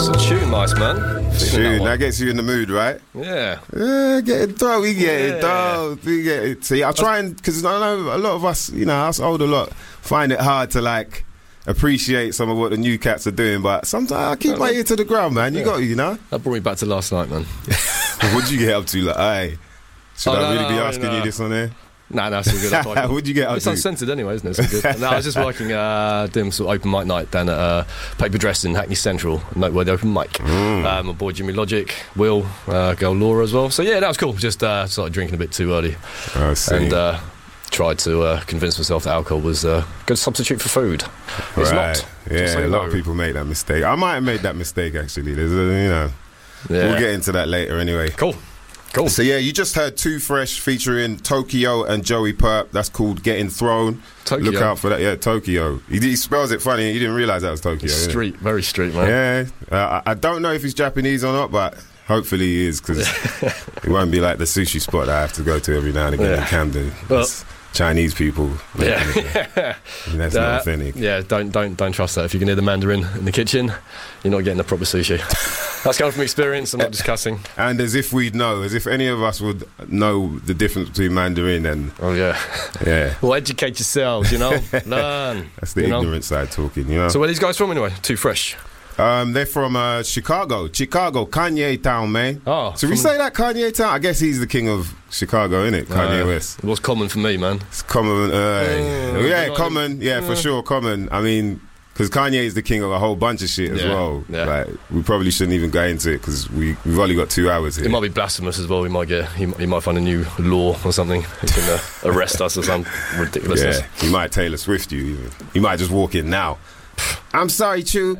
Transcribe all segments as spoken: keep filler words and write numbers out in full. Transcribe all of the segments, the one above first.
It's a tune, nice man. Tune, that, that gets you in the mood, right? Yeah. Yeah, get it done. We get yeah. it done. We get it. See, I try and, because I know a lot of us, you know, us older lot, find it hard to like appreciate some of what the new cats are doing, but sometimes I keep my ear to the ground, man. You yeah. got it, you know? That brought me back to last night, man. What'd you get up to? Like, hey, should oh, I no, really no, be no, asking no. you this on there? Nah, no, it's all good. That's What'd you get up it's to? It's uncensored anyway, isn't it? It's good. No, I was just working, uh, doing sort of open mic night down at uh, Paper Dress in Hackney Central, noteworthy open mic. Mm. Uh, my boy Jimmy Logic, Will, uh, girl Laura as well. So yeah, that was cool. Just uh, started drinking a bit too early. I see. And uh, tried to uh, convince myself that alcohol was a good substitute for food. It's right. not. Yeah, a lot no. of people make that mistake. I might have made that mistake, actually. There's a, you know, yeah. we'll get into that later anyway. Cool. Cool. So yeah, you just heard Too Fresh featuring Tokyo and Joey Perp. That's called Getting Thrown. Tokyo. Look out for that. Yeah, Tokyo. He, he spells it funny. You didn't realise that was Tokyo. Street, very street, man. Yeah. Uh, I, I don't know if he's Japanese or not, but hopefully he is, because it won't be like the sushi spot that I have to go to every now and again yeah. in Camden. Well, Chinese people. Yeah. That's uh, not authentic. Yeah, don't don't don't trust that. If you can hear the Mandarin in the kitchen, you're not getting the proper sushi. That's coming from experience. I'm not discussing. And as if we'd know, as if any of us would know the difference between Mandarin and. Oh yeah, yeah. Well, educate yourselves. You know, learn. That's the ignorant know? side talking. You know. So where are these guys from anyway? Too Fresh. Um, they're from uh, Chicago, Chicago, Kanye Town, man. Oh, so we say that Kanye Town. I guess he's the king of Chicago, isn't it? Kanye uh, West. It was common for me, man. It's common, uh, uh, yeah, common, yeah, uh, for sure, common. I mean, because Kanye is the king of a whole bunch of shit as yeah, well. Yeah. Like, we probably shouldn't even go into it because we we've only got two hours here. It might be blasphemous as well. We might get he, he might find a new law or something. He can uh, arrest us or some ridiculousness. Yeah, he might Taylor Swift you. Even he might just walk in now. I'm sorry, Chew.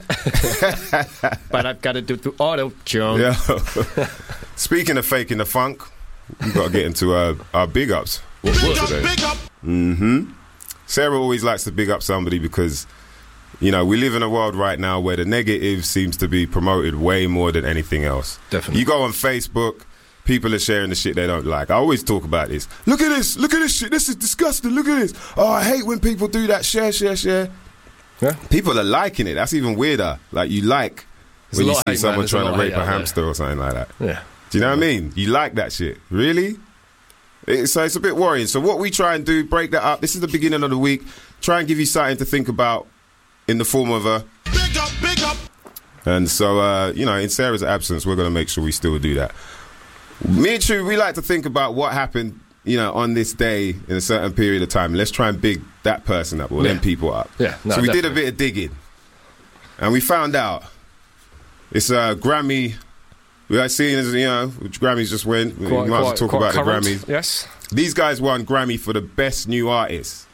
But I've got to do to auto tune. Yeah. Speaking of faking the funk, we've got to get into our, our big ups. What big up, today. big up. Mm-hmm. Sarah always likes to big up somebody because, you know, we live in a world right now where the negative seems to be promoted way more than anything else. Definitely. You go on Facebook, people are sharing the shit they don't like. I always talk about this. Look at this. Look at this shit. This is disgusting. Look at this. Oh, I hate when people do that. Share, share, share. Yeah. People are liking it. That's even weirder. Like, you like There's when you see hate, someone trying to rape a hamster there. or something like that. Yeah. Do you know what I mean? You like that shit. Really? It, so it's a bit worrying. So what we try and do, break that up. This is the beginning of the week. Try and give you something to think about in the form of a big up, big up. And so, uh, you know, in Sarah's absence, we're going to make sure we still do that. Me and Chew, we like to think about what happened, you know, on this day in a certain period of time. Let's try and big that person up or yeah. them people up. Yeah. No, so we definitely. did a bit of digging, and we found out it's a Grammy. We are seeing as you know, which Grammys just went. We quite, might as well quite, talk quite about current. the Grammys. Yes. These guys won Grammy for the best new artist.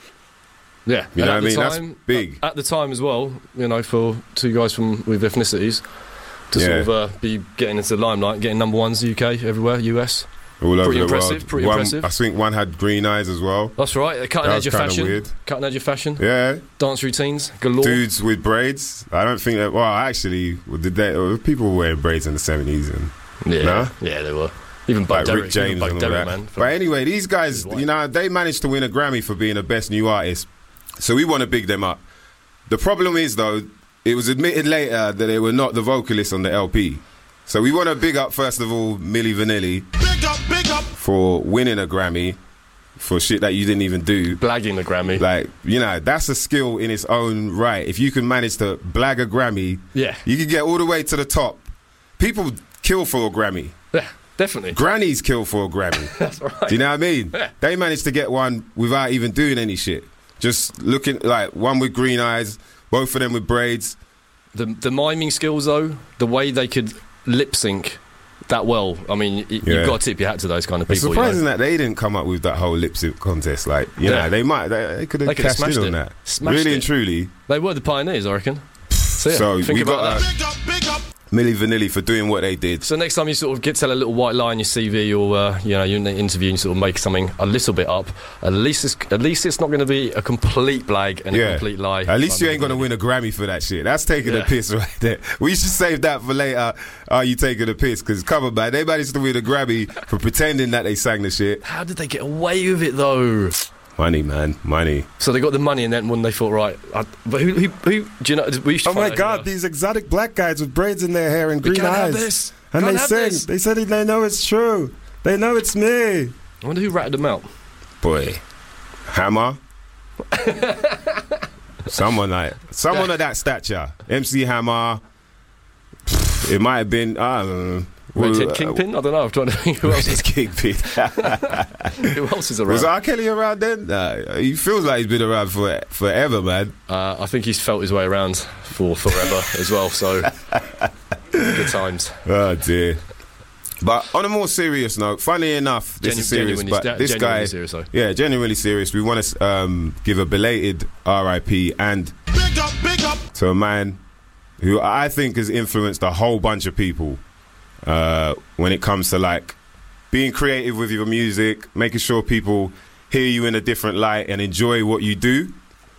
Yeah, you and know what I mean. Time, That's big. At, at the time as well, you know, for two guys from with ethnicities to yeah. sort of uh, be getting into the limelight, getting number ones U K everywhere, U S. All over pretty the impressive, world. pretty one, impressive. I think one had green eyes as well. That's right. A cutting that edge of fashion. Weird. Cutting edge of fashion. Yeah. Dance routines galore. Dudes with braids. I don't think that. Well, actually, did they, people were wearing braids in the seventies and. Yeah. No? Yeah, they were. Even by like Derek, Rick James even by and all Derek, that. man. But anyway, these guys, you know, they managed to win a Grammy for being the best new artist. So we want to big them up. The problem is, though, it was admitted later that they were not the vocalists on the L P. So we want to big up, first of all, Milli Vanilli. Big up, big up. For winning a Grammy for shit that you didn't even do. Blagging the Grammy. Like, you know, that's a skill in its own right. If you can manage to blag a Grammy, yeah, you can get all the way to the top. People kill for a Grammy. Yeah, definitely. Grannies kill for a Grammy. That's right. Do you know what I mean? Yeah. They managed to get one without even doing any shit. Just looking like one with green eyes, both of them with braids. The the miming skills, though, the way they could lip sync that well. I mean, y- yeah. you've got to tip your hat to those kind of It's people. surprising you know? that they didn't come up with that whole lip sync contest. Like, you yeah. know, they might, they, they could have cashed in on it. that. Smashed really it. and truly. They were the pioneers, I reckon. So, yeah, so think we about got that. Big up, big up. Milli Vanilli for doing what they did. So next time you sort of get tell a little white lie in your C V, or uh, you know, you're in an interview and you sort of make something a little bit up. At least it's at least it's not going to be a complete blag and yeah. a complete lie. At least you ain't going to win a Grammy for that shit. That's taking yeah. a piss right there. We should save that for later. Are you taking a piss? Because come on, man, they managed to win a Grammy for pretending that they sang the shit. How did they get away with it though? Money, man, money. So they got the money, and then when they thought, right, I, but who, who, who, do you know? We used to Oh my out, God, you know, these exotic black guys with braids in their hair and we green can't eyes. have this. And Can't they have sing. this. They said they know it's true. They know it's me. I wonder who ratted them out. Boy, Hammer. Someone like someone of that stature. M C Hammer. It might have been. I don't know. Redhead Kingpin? I don't know. I'm trying to think who else is, Kingpin. who else is around. Was R. Kelly around then? Nah, he feels like he's been around for forever, man. Uh, I think he's felt his way around for forever as well. So good times. Oh dear. But on a more serious note, funny enough, this Genu- is serious, genuinely- but de- this genuinely guy, serious, though. yeah, genuinely serious. We want to um, give a belated R I P and Big up, big up. to a man who I think has influenced a whole bunch of people uh, when it comes to like being creative with your music, making sure people hear you in a different light and enjoy what you do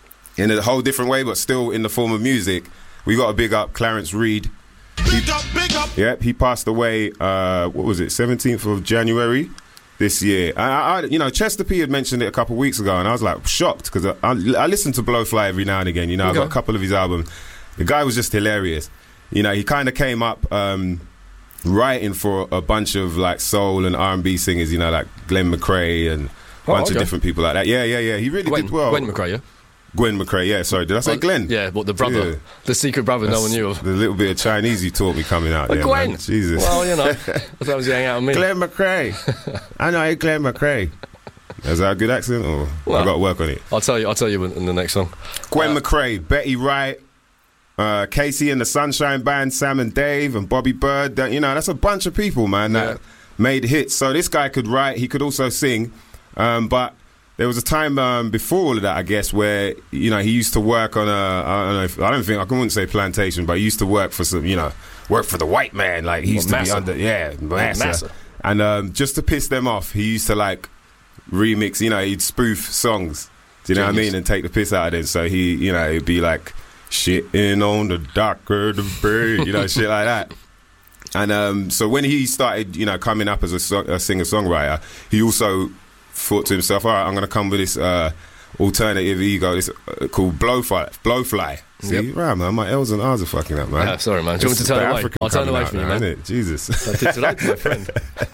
in a whole different way, but still in the form of music. We got to big up Clarence Reid. Big up, big up. Yep, he passed away. Uh, what was it? seventeenth of January this year. I, I, you know, Chester P had mentioned it a couple of weeks ago, and I was like shocked because I, I, I listen to Blowfly every now and again. You know, Okay. I got a couple of his albums. The guy was just hilarious. You know, he kind of came up um, writing for a bunch of like soul and R and B singers. You know, like Glenn McRae and a Oh, bunch okay. of different people like that. Yeah, yeah, yeah. He really Gwen, did well. Gwen McRae, yeah? Gwen McRae. Yeah, sorry, did I say Well, Glenn? Yeah, but the brother, Yeah. the secret brother no one knew of. The little bit of Chinese you taught me coming out Oh, there, Gwen. man. Jesus. Well, you know, that was hang out with me. Glenn McRae. I know Glenn McRae. Is that a good accent, or Well, I got to work on it? I'll tell you. I'll tell you in, in the next song. Gwen Uh, McRae, Betty Wright, uh, Casey and the Sunshine Band, Sam and Dave, and Bobby Bird. That, you know, that's a bunch of people, man, that Yeah. made hits. So this guy could write. He could also sing, um, but. There was a time um, before all of that, I guess, where you know he used to work on a I don't know if, I don't think I wouldn't say plantation, but he used to work for some you know work for the white man. Like he used Well, to be Massa. under yeah Massa. Massa. And um, just to piss them off, he used to like remix. You know, he'd spoof songs. Do you know what I Genius. mean? And take the piss out of them. So he, you know, it'd be like shitting on the dock of the bird, you know, shit like that. And um, so when he started, you know, coming up as a, so- a singer-songwriter, he also thought to himself, all right, I'm going to come with this uh, alternative ego this uh, called Blowfly. Blowfly. See, Yep. right, man, my L's and R's are fucking up, man. Yeah, sorry, man. Do you want me This to is turn the away? African I'll turn coming away out from you, now, man. isn't it? Jesus. I did today, my friend.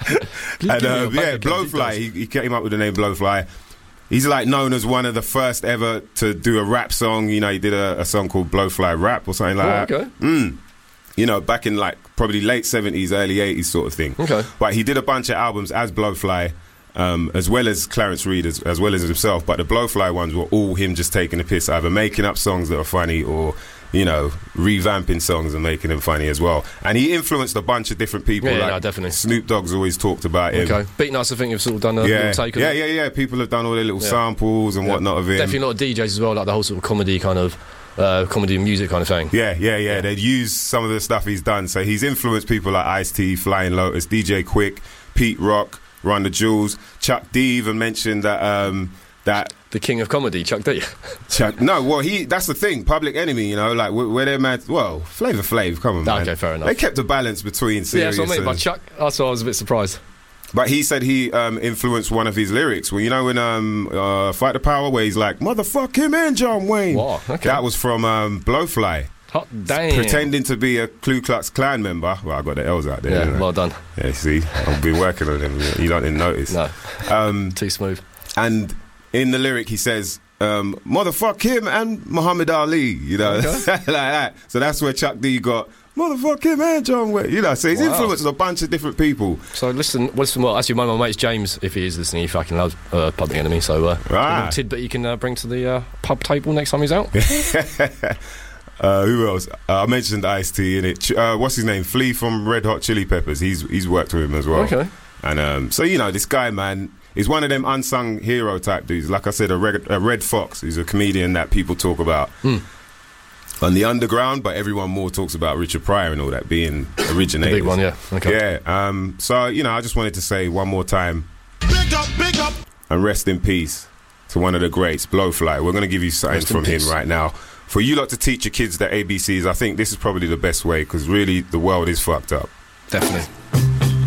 And Give me uh, your yeah, bank account Blowfly, details. he, he came up with the name Blowfly. He's like known as one of the first ever to do a rap song. You know, he did a, a song called Blowfly Rap or something like Oh, that. okay. Mm. You know, back in like probably late seventies, early eighties sort of thing. Okay. But he did a bunch of albums as Blowfly, um, as well as Clarence Reid, as, as well as himself. But the Blowfly ones were all him just taking the piss, either making up songs that are funny or, you know, revamping songs and making them funny as well. And he influenced a bunch of different people. Yeah, like no, definitely. Snoop Dogg's always talked about him. Okay. Beat Nuts, I think you've sort of done a Yeah, little take on yeah, it. yeah, yeah. People have done all their little Yeah. samples and Yeah. whatnot of him. Definitely a lot of D Js as well, like the whole sort of comedy kind of uh, comedy and music kind of thing. Yeah, yeah, yeah. They'd use some of the stuff he's done. So he's influenced people like Ice-T, Flying Lotus, D J Quick, Pete Rock, Run the Jewels. Chuck D even mentioned that um, that The king of comedy, Chuck D. Chuck. No, well, he. That's the thing. Public Enemy, you know, like where, where they're mad. Well, Flavor Flav, come on, man. Okay, fair enough. They kept a balance between Yeah, serious. that's what I mean. and- But Chuck, that's why I was a bit surprised. But he said he um, influenced one of his lyrics. Well, you know, in um, uh, Fight the Power, where he's like, "Motherfuck him and John Wayne." Wow, okay. That was from um, Blowfly. Hot damn. Pretending to be a Ku Klux Klan member. Well, I got the L's out there. didn't Yeah, I? well done. Yeah, see, I've been working on them. You don't didn't notice. No, Um, too smooth. and in the lyric, he says, um, "Motherfuck him and Muhammad Ali." You know, Okay. like that. So that's where Chuck D got "Motherfuck him and John Wayne." You know, so he's Wow. influenced a bunch of different people. So listen, listen. Well, actually, one of my mates, James, if he is listening, he fucking loves uh, Public Enemy. So, uh, Right. a little tidbit you can uh, bring to the uh, pub table next time he's out. Uh, who else? Uh, I mentioned Ice-T in it. Ch- Uh, what's his name? Flea from Red Hot Chili Peppers. He's he's worked with him as well. Okay. And um, so you know, this guy, man, is one of them unsung hero type dudes. Like I said, a Red, a Red Fox. He's a comedian that people talk about Hmm. on the underground, but everyone more talks about Richard Pryor and all that being The originated. big one, yeah. Okay. Yeah. Um, so you know, I just wanted to say one more time Big up, big up. and rest in peace to one of the greats, Blowfly. We're going to give you something Rest in from him peace. right now. For you lot to teach your kids the A B Cs, I think this is probably the best way because really the world is fucked up. Definitely.